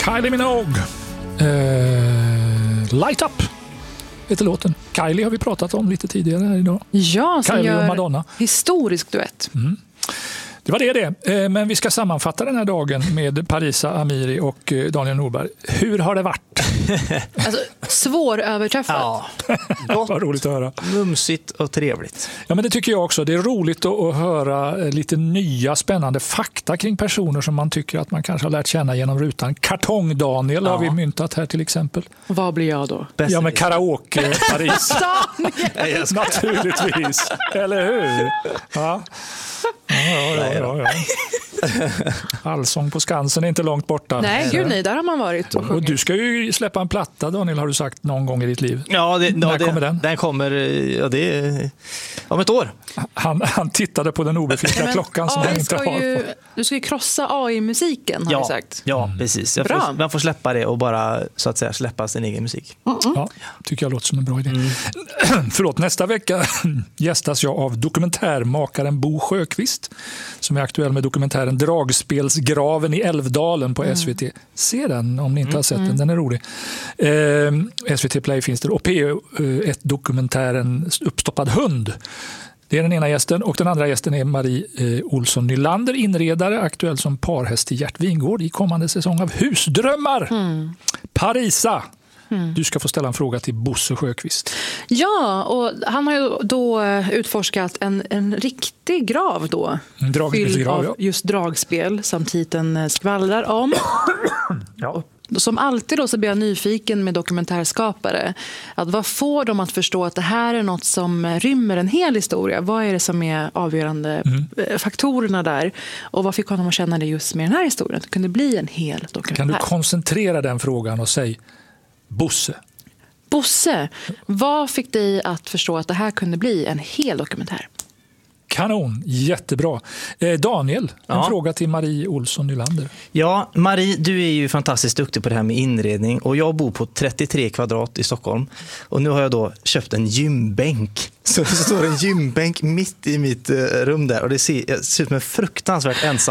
Kylie Minogue. Light Up heter låten. Kylie har vi pratat om lite tidigare här idag. Ja, som Kylie gör och Madonna. Historisk duett. Det var det. Men vi ska sammanfatta den här dagen med Parisa Amiri och Daniel Norberg. Hur har det varit? Alltså, svåröverträffat. Ja, Vad roligt att höra. mumsigt och trevligt. Ja, men det tycker jag också. Det är roligt att höra lite nya spännande fakta kring personer som man tycker att man kanske har lärt känna genom rutan. Kartong-Daniel har vi myntat här till exempel. Vad blir jag då? Ja, men karaoke-Paris. Naturligtvis. Eller hur? Ja. Ja. Allsång på Skansen är inte långt borta. Nej, gud nej, där har man varit och Och sjungit. du ska ju släppa en platta, Daniel, har du sagt någon gång i ditt liv. Ja, När kommer den? Den kommer det är om ett år. Han tittade på den obefintliga klockan som han inte har. Du ska ju krossa AI-musiken, har du sagt. Ja, precis. Man får släppa det och bara så att säga släppa sin egen musik. Ja, tycker jag låter som en bra idé. Förlåt, nästa vecka gästas jag av dokumentärmakaren Bo Sjöqvist som är aktuell med dokumentären Dragspelsgraven i Älvdalen på SVT. Se den om ni inte har sett den, den är rolig. SVT Play finns det. Och P1-dokumentären Uppstoppad hund. Det är den ena gästen och den andra gästen är Marie Olsson Nylander, inredare, aktuell som parhäst till Gert Wingård i kommande säsong av Husdrömmar. Parisa, du ska få ställa en fråga till Bosse Sjöqvist. Ja, och han har ju då utforskat en riktig grav då. En dragspelsgrav, av just dragspel som titeln skvallrar om. Ja. Som alltid då så blir jag nyfiken med dokumentärskapare. Att vad får dem att förstå att det här är något som rymmer en hel historia? Vad är det som är avgörande faktorerna där? Och vad fick honom att känna det just med den här historien? Att det kunde bli en hel dokumentär. Kan du koncentrera den frågan och säga Bosse, vad fick dig att förstå att det här kunde bli en hel dokumentär? Kanon, jättebra. Daniel, en fråga till Marie Olsson Nylander. Ja, Marie, du är ju fantastiskt duktig på det här med inredning och jag bor på 33 kvadrat i Stockholm och nu har jag då köpt en gymbänk. Så det står en gymbänk mitt i mitt rum där och det ser ut som en fruktansvärt ensam